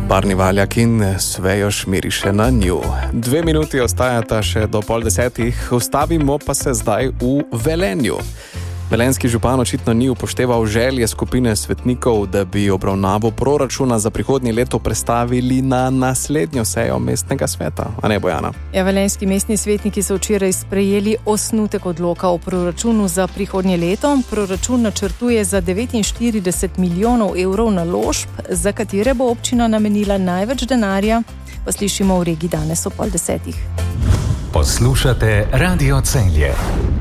Barni Valjak in Svejo Šmiriše na nju. 2 minuti ostajata še do 9:30, ustavimo pa se zdaj v Velenju. Velenjski župan očitno ni upošteval želje skupine svetnikov, da bi obravnavo proračuna za prihodnje leto prestavili na naslednjo sejo mestnega sveta. A ne, Bojana? Ja, velenjski mestni svetniki so včeraj sprejeli osnutek odloka o proračunu za prihodnje leto. Proračun načrtuje za 49 milijonov evrov naložb, za katere bo občina namenila največ denarja. Pa slišimo v regiji danes o 9:30. Poslušate Radio Celje.